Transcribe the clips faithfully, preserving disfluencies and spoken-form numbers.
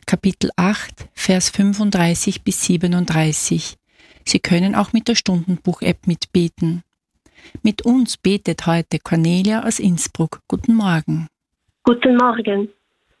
Kapitel acht, Vers fünfunddreißig bis siebenunddreißig. Sie können auch mit der Stundenbuch-App mitbeten. Mit uns betet heute Cornelia aus Innsbruck. Guten Morgen. Guten Morgen.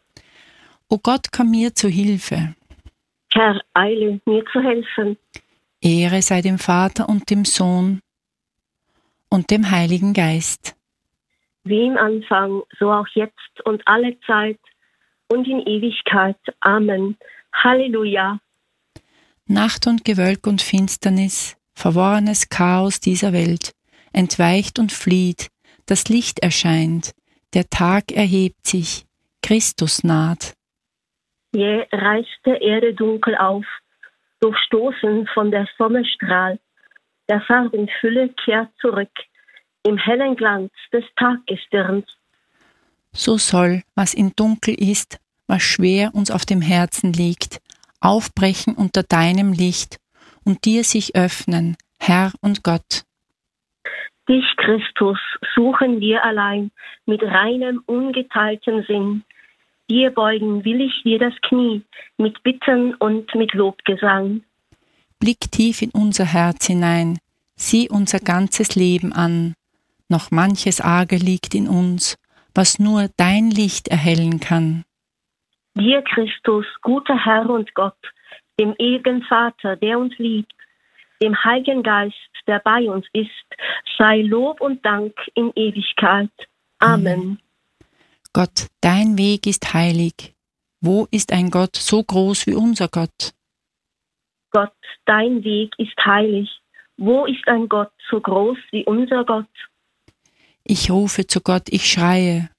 O Gott, komm mir zu Hilfe. Herr, eile mir zu helfen. Ehre sei dem Vater und dem Sohn und dem Heiligen Geist. Wie im Anfang, so auch jetzt und alle Zeit und in Ewigkeit. Amen. Halleluja. Nacht und Gewölk und Finsternis, verworrenes Chaos dieser Welt, entweicht und flieht, das Licht erscheint, der Tag erhebt sich, Christus naht. Jäh reißt der Erde dunkel auf, durchstoßen von der Sonnenstrahl. Der Farbenfülle kehrt zurück, im hellen Glanz des Tagessterns. So soll, was in Dunkel ist, was schwer uns auf dem Herzen liegt, aufbrechen unter deinem Licht und dir sich öffnen, Herr und Gott. Dich, Christus, suchen wir allein mit reinem, ungeteilten Sinn. Dir beugen will ich dir das Knie mit Bitten und mit Lobgesang. Blick tief in unser Herz hinein, sieh unser ganzes Leben an. Noch manches Arge liegt in uns, was nur dein Licht erhellen kann. Dir, Christus, guter Herr und Gott, dem ewigen Vater, der uns liebt, dem Heiligen Geist, der bei uns ist, sei Lob und Dank in Ewigkeit. Amen. Mhm. Gott, dein Weg ist heilig. Wo ist ein Gott so groß wie unser Gott? Gott, dein Weg ist heilig. Wo ist ein Gott so groß wie unser Gott? Ich rufe zu Gott, ich schreie.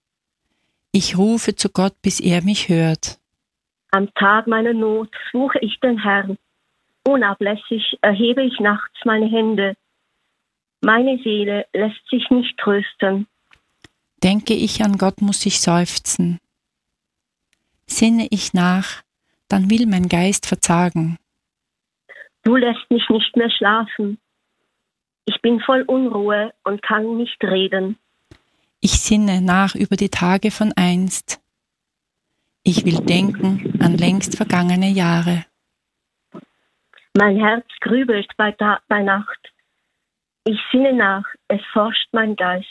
Ich rufe zu Gott, bis er mich hört. Am Tag meiner Not suche ich den Herrn. Unablässig erhebe ich nachts meine Hände. Meine Seele lässt sich nicht trösten. Denke ich an Gott, muss ich seufzen. Sinne ich nach, dann will mein Geist verzagen. Du lässt mich nicht mehr schlafen. Ich bin voll Unruhe und kann nicht reden. Ich sinne nach über die Tage von einst. Ich will denken an längst vergangene Jahre. Mein Herz grübelt bei, Ta- bei Nacht. Ich sinne nach, es forscht mein Geist.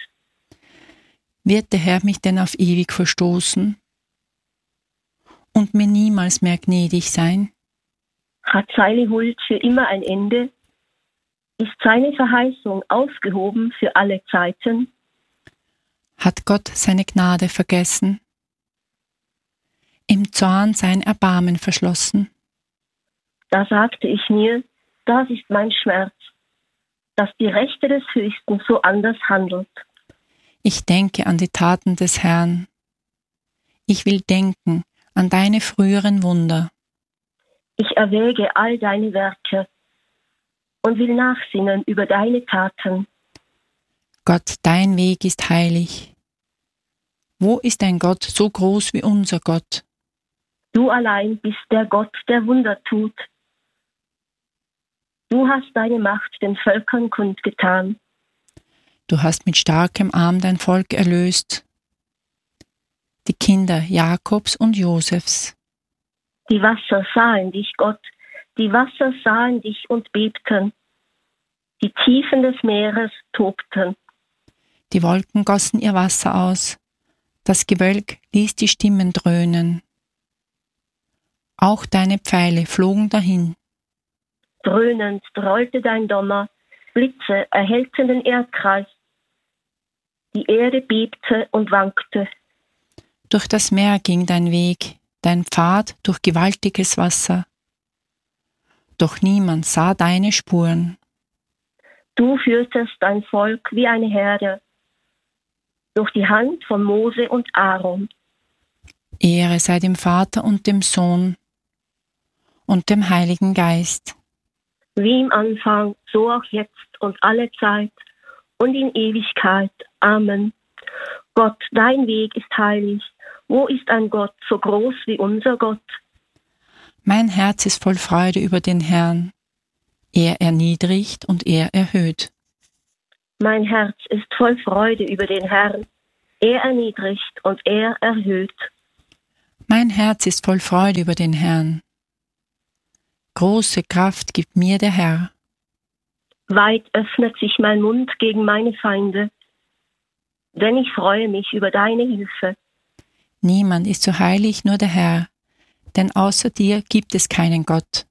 Wird der Herr mich denn auf ewig verstoßen und mir niemals mehr gnädig sein? Hat seine Huld für immer ein Ende? Ist seine Verheißung aufgehoben für alle Zeiten? Hat Gott seine Gnade vergessen? Im Zorn sein Erbarmen verschlossen? Da sagte ich mir, das ist mein Schmerz, dass die Rechte des Höchsten so anders handelt. Ich denke an die Taten des Herrn. Ich will denken an deine früheren Wunder. Ich erwäge all deine Werke und will nachsinnen über deine Taten. Gott, dein Weg ist heilig. Wo ist ein Gott so groß wie unser Gott? Du allein bist der Gott, der Wunder tut. Du hast deine Macht den Völkern kundgetan. Du hast mit starkem Arm dein Volk erlöst, die Kinder Jakobs und Josefs. Die Wasser sahen dich, Gott, die Wasser sahen dich und bebten. Die Tiefen des Meeres tobten. Die Wolken gossen ihr Wasser aus, das Gewölk ließ die Stimmen dröhnen. Auch deine Pfeile flogen dahin. Dröhnend rollte dein Donner, Blitze erhellten den Erdkreis. Die Erde bebte und wankte. Durch das Meer ging dein Weg, dein Pfad durch gewaltiges Wasser. Doch niemand sah deine Spuren. Du führtest dein Volk wie eine Herde, durch die Hand von Mose und Aaron. Ehre sei dem Vater und dem Sohn und dem Heiligen Geist. Wie im Anfang, so auch jetzt und alle Zeit und in Ewigkeit. Amen. Gott, dein Weg ist heilig. Wo ist ein Gott so groß wie unser Gott? Mein Herz ist voll Freude über den Herrn. Er erniedrigt und er erhöht. Mein Herz ist voll Freude über den Herrn. Er erniedrigt und er erhöht. Mein Herz ist voll Freude über den Herrn. Große Kraft gibt mir der Herr. Weit öffnet sich mein Mund gegen meine Feinde, denn ich freue mich über deine Hilfe. Niemand ist so heilig, nur der Herr, denn außer dir gibt es keinen Gott.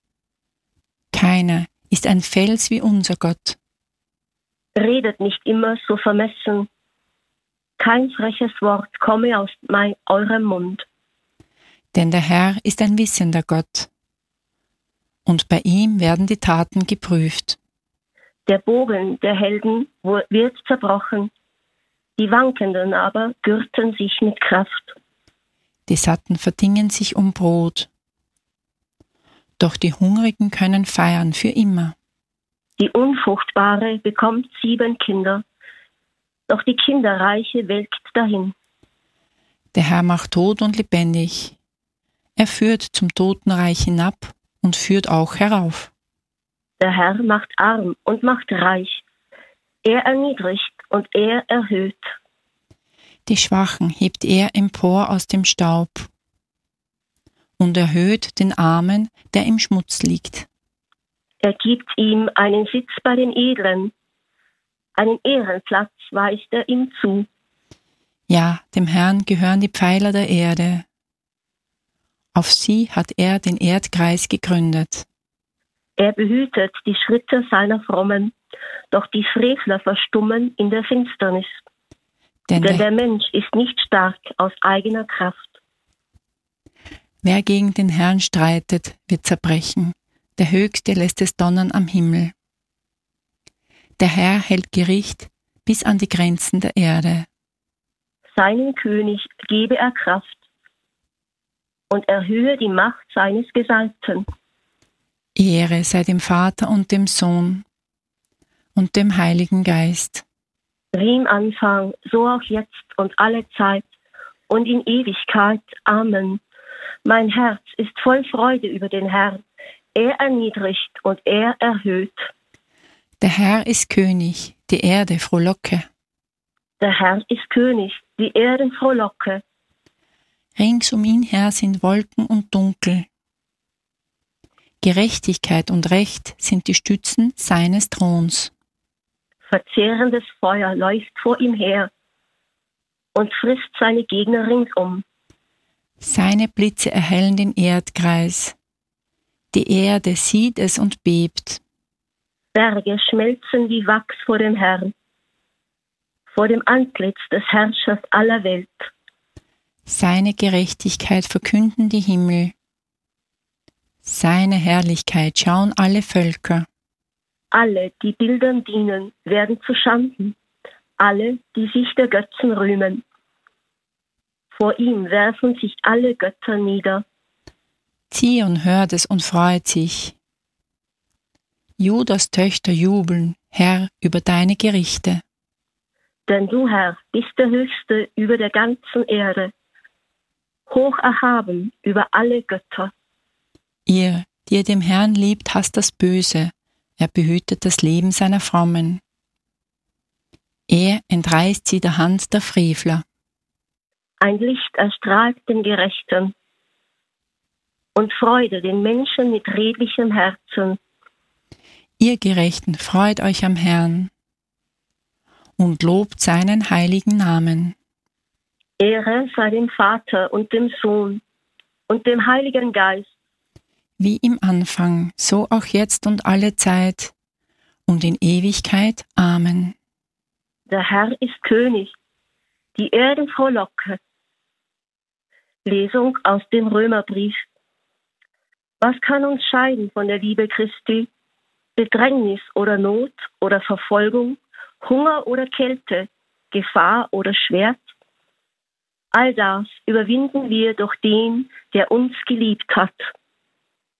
Keiner ist ein Fels wie unser Gott. Redet nicht immer so vermessen. Kein freches Wort komme aus mein, eurem Mund. Denn der Herr ist ein wissender Gott, und bei ihm werden die Taten geprüft. Der Bogen der Helden wird zerbrochen, die Wankenden aber gürten sich mit Kraft. Die Satten verdingen sich um Brot, doch die Hungrigen können feiern für immer. Die Unfruchtbare bekommt sieben Kinder, doch die Kinderreiche welkt dahin. Der Herr macht tot und lebendig. Er führt zum Totenreich hinab und führt auch herauf. Der Herr macht arm und macht reich. Er erniedrigt und er erhöht. Die Schwachen hebt er empor aus dem Staub und erhöht den Armen, der im Schmutz liegt. Er gibt ihm einen Sitz bei den Edlen. Einen Ehrenplatz weist er ihm zu. Ja, dem Herrn gehören die Pfeiler der Erde. Auf sie hat er den Erdkreis gegründet. Er behütet die Schritte seiner Frommen, doch die Frevler verstummen in der Finsternis. Denn, Denn der, der Mensch ist nicht stark aus eigener Kraft. Wer gegen den Herrn streitet, wird zerbrechen. Der Höchste lässt es donnern am Himmel. Der Herr hält Gericht bis an die Grenzen der Erde. Seinem König gebe er Kraft und erhöhe die Macht seines Gesalbten. Ehre sei dem Vater und dem Sohn und dem Heiligen Geist. Wie im Anfang, so auch jetzt und alle Zeit und in Ewigkeit. Amen. Mein Herz ist voll Freude über den Herrn. Er erniedrigt und er erhöht. Der Herr ist König, die Erde frohlocke. Der Herr ist König, die Erde frohlocke. Rings um ihn her sind Wolken und Dunkel. Gerechtigkeit und Recht sind die Stützen seines Throns. Verzehrendes Feuer läuft vor ihm her und frisst seine Gegner ringsum. Seine Blitze erhellen den Erdkreis. Die Erde sieht es und bebt. Berge schmelzen wie Wachs vor dem Herrn, vor dem Antlitz des Herrschers aller Welt. Seine Gerechtigkeit verkünden die Himmel. Seine Herrlichkeit schauen alle Völker. Alle, die Bildern dienen, werden zu Schanden. Alle, die sich der Götzen rühmen. Vor ihm werfen sich alle Götter nieder. Zion hört es und freut sich. Judas Töchter jubeln, Herr, über deine Gerichte. Denn du, Herr, bist der Höchste über der ganzen Erde, hoch erhaben über alle Götter. Ihr, die ihr dem Herrn liebt, hasst das Böse, er behütet das Leben seiner Frommen. Er entreißt sie der Hand der Frevler. Ein Licht erstrahlt den Gerechten und Freude den Menschen mit redlichem Herzen. Ihr Gerechten, freut euch am Herrn und lobt seinen heiligen Namen. Ehre sei dem Vater und dem Sohn und dem Heiligen Geist. Wie im Anfang, so auch jetzt und alle Zeit und in Ewigkeit. Amen. Der Herr ist König, die Erde frohlocke. Lesung aus dem Römerbrief. Was kann uns scheiden von der Liebe Christi? Bedrängnis oder Not oder Verfolgung, Hunger oder Kälte, Gefahr oder Schwert? All das überwinden wir durch den, der uns geliebt hat.